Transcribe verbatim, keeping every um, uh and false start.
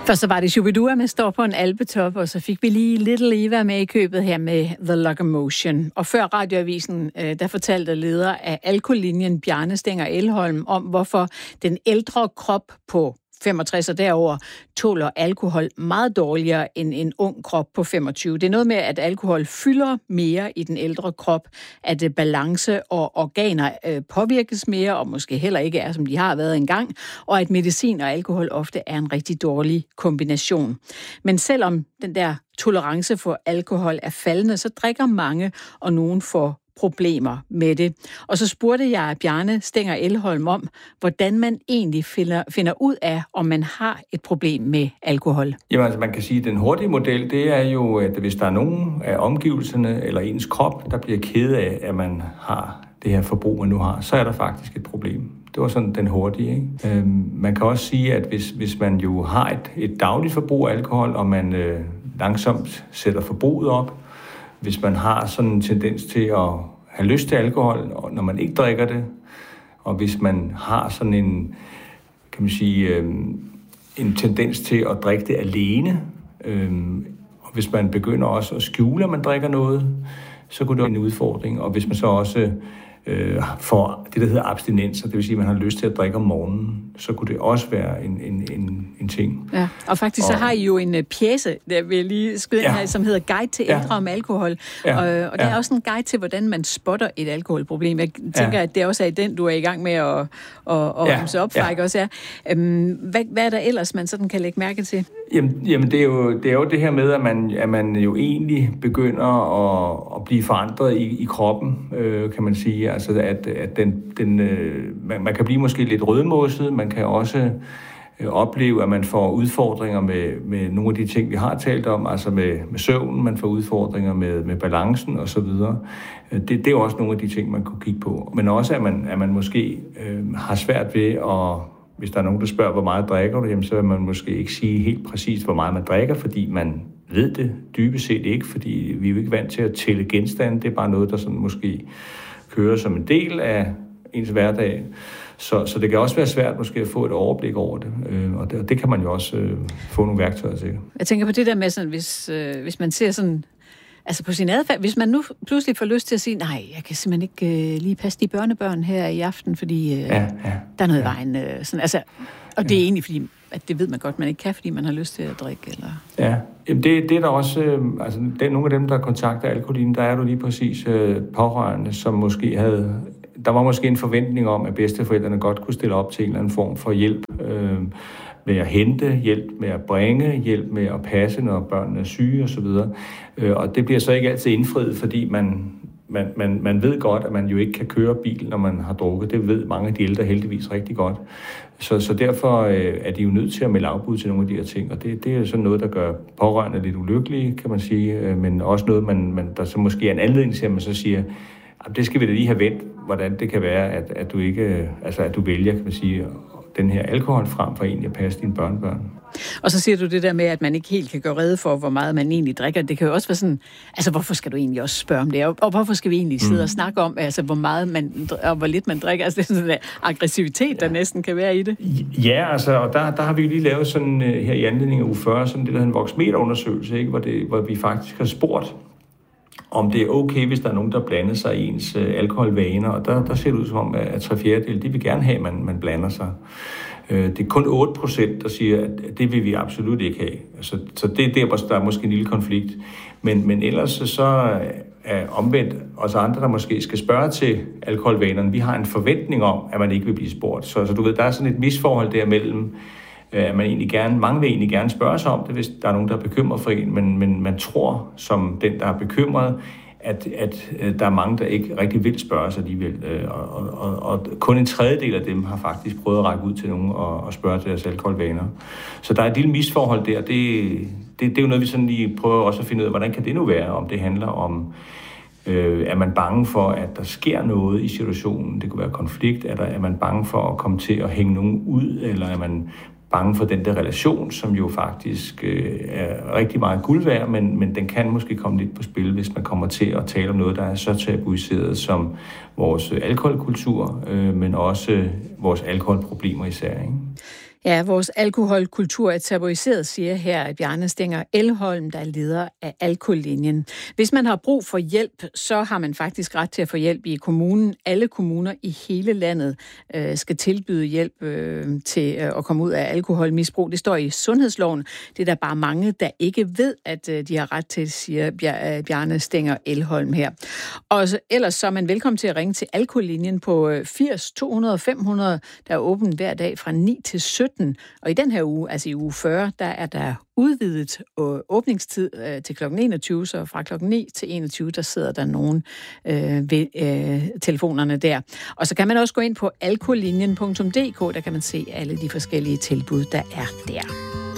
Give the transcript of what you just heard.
Først så var det Shubidua med Står på en alpetop, og så fik vi lige Little Eva med i købet her med The Locomotion. Og før Radioavisen, der fortalte leder af Alkolinjen Bjarne Stenger Elholm om, hvorfor den ældre krop på femogtres og derover tåler alkohol meget dårligere end en ung krop på femogtyve. Det er noget med, at alkohol fylder mere i den ældre krop, at balance og organer øh, påvirkes mere, og måske heller ikke er, som de har været engang, og at medicin og alkohol ofte er en rigtig dårlig kombination. Men selvom den der tolerance for alkohol er faldende, så drikker mange, og nogen får problemer med det. Og så spurgte jeg Bjarne Stenger Elholm om, hvordan man egentlig finder, finder ud af, om man har et problem med alkohol. Jamen altså, man kan sige, at den hurtige model, det er jo, at hvis der er nogen af omgivelserne eller ens krop, der bliver ked af, at man har det her forbrug, man nu har, så er der faktisk et problem. Det var sådan den hurtige, ikke? Øhm, man kan også sige, at hvis, hvis man jo har et, et dagligt forbrug af alkohol, og man øh, langsomt sætter forbruget op, hvis man har sådan en tendens til at have lyst til alkohol, når man ikke drikker det, og hvis man har sådan en, kan man sige, øh, en tendens til at drikke det alene, øh, og hvis man begynder også at skjule, at man drikker noget, så kunne det være en udfordring. Og hvis man så også øh, får det, der hedder abstinenser, det vil sige, at man har lyst til at drikke om morgenen, så kunne det også være en, en, en, en ting. Ja, og faktisk og, så har I jo en uh, pjece, der vil lige skyde ja, her, som hedder Guide til ældre ja, om alkohol. Ja, og og det ja. er også en guide til, hvordan man spotter et alkoholproblem. Jeg tænker, ja. at det også er den, du er i gang med at, at, at ja, ramse op, ja. Ikke også er. Um, hvad, hvad er der ellers, man sådan kan lægge mærke til? Jamen, jamen det, er jo, det er jo det her med, at man, at man jo egentlig begynder at, at blive forandret i, i kroppen, øh, kan man sige. Altså, at, at den, den, øh, man, man kan blive måske lidt rødmosset, man kan også øh, opleve, at man får udfordringer med, med nogle af de ting, vi har talt om, altså med, med søvn, man får udfordringer med, med balancen osv. Det, det er jo også nogle af de ting, man kunne kigge på. Men også, at man, at man måske øh, har svært ved at, hvis der er nogen, der spørger, hvor meget drikker du, jamen, så vil man måske ikke sige helt præcis, hvor meget man drikker, fordi man ved det dybest set ikke, fordi vi er jo ikke vant til at tælle genstande. Det er bare noget, der sådan måske kører som en del af ens hverdag. Så, så det kan også være svært måske at få et overblik over det, øh, og det, og det kan man jo også øh, få nogle værktøjer til. Jeg tænker på det der med, sådan, hvis, øh, hvis man ser sådan, altså på sin adfærd, hvis man nu pludselig får lyst til at sige, nej, jeg kan simpelthen ikke øh, lige passe de børnebørn her i aften, fordi øh, ja, ja, der er noget ja. vejen. Øh, sådan, altså, og det er ja. egentlig, fordi at det ved man godt, man ikke kan, fordi man har lyst til at drikke. Eller... Ja, Jamen det, det er der også, øh, altså det er nogle af dem, der kontakter Alkolinjen, der er du lige præcis øh, pårørende, som måske havde, der var måske en forventning om, at bedsteforældrene godt kunne stille op til en eller anden form for hjælp øh, med at hente, hjælp med at bringe, hjælp med at passe, når børnene er syge osv. Øh, og det bliver så ikke altid indfriet, fordi man, man, man, man ved godt, at man jo ikke kan køre bil, når man har drukket. Det ved mange af de ældre heldigvis rigtig godt. Så, så derfor øh, er de jo nødt til at melde afbud til nogle af de her ting, og det, det er sådan noget, der gør pårørende lidt ulykkelige, kan man sige, øh, men også noget, man, man, der så måske er en anledning til, at man så siger, at det skal vi da lige have vendt, hvordan det kan være, at, at du ikke, altså at du vælger, kan man sige, den her alkohol frem for egentlig at passe dine børnebørn. Og så siger du det der med, at man ikke helt kan gøre rede for, hvor meget man egentlig drikker. Det kan jo også være sådan, altså hvorfor skal du egentlig også spørge om det? Og hvorfor skal vi egentlig sidde mm. og snakke om, altså hvor meget man, og hvor lidt man drikker? Altså det er sådan en aggressivitet, der ja. næsten kan være i det. Ja, altså, og der, der har vi jo lige lavet sådan uh, her i anledning af uge fyrre, sådan det der hedder en voksmeterundersøgelse, ikke? Hvor, det, hvor vi faktisk har spurgt, om det er okay, hvis der er nogen, der blander sig i ens uh, alkoholvaner. Og der, der ser det ud som om, at tre fjerdedel, de vil gerne have, at man, man blander sig. Det er kun otte procent, der siger, at det vil vi absolut ikke have. Så, så det er der, der er måske en lille konflikt. Men, men ellers så er omvendt os andre, der måske skal spørge til alkoholvanerne. Vi har en forventning om, at man ikke vil blive spurgt. Så, så du ved, der er sådan et misforhold der mellem, at man egentlig gerne, mange vil egentlig gerne spørge sig om det, hvis der er nogen, der er bekymret for en, men, men man tror, som den, der er bekymret, At, at der er mange, der ikke rigtig vil spørge sig alligevel. Og, og, og kun en tredjedel af dem har faktisk prøvet at række ud til nogen og, og spørge til deres alkoholvaner. Så der er et lille misforhold der. Det, det, det er jo noget, vi sådan lige prøver også at finde ud af, hvordan kan det nu være, om det handler om, øh, er man bange for, at der sker noget i situationen? Det kunne være konflikt. Er, der, er man bange for at komme til at hænge nogen ud, eller er man bange for den der relation, som jo faktisk øh, er rigtig meget guld værd, men, men den kan måske komme lidt på spil, hvis man kommer til at tale om noget, der er så tabuiseret som vores alkoholkultur, øh, men også vores alkoholproblemer især, ikke? Ja, vores alkoholkultur er tabuiseret, siger her Bjarne Stenger Elholm, der er leder af Alkolinjen. Hvis man har brug for hjælp, så har man faktisk ret til at få hjælp i kommunen. Alle kommuner i hele landet øh, skal tilbyde hjælp øh, til øh, at komme ud af alkoholmisbrug. Det står i sundhedsloven. Det er der bare mange, der ikke ved, at øh, de har ret til, siger Bjarne Stenger Elholm her. Og så, ellers så er man velkommen til at ringe til Alkolinjen på firs to hundrede fem hundrede, der er åben hver dag fra ni til sytten. Og i den her uge, altså i uge fyrre, der er der udvidet åbningstid øh, til klokken enogtyve, så fra klokken ni til enogtyve, der sidder der nogen øh, ved øh, telefonerne der. Og så kan man også gå ind på alkolinjen punktum d k, der kan man se alle de forskellige tilbud, der er der.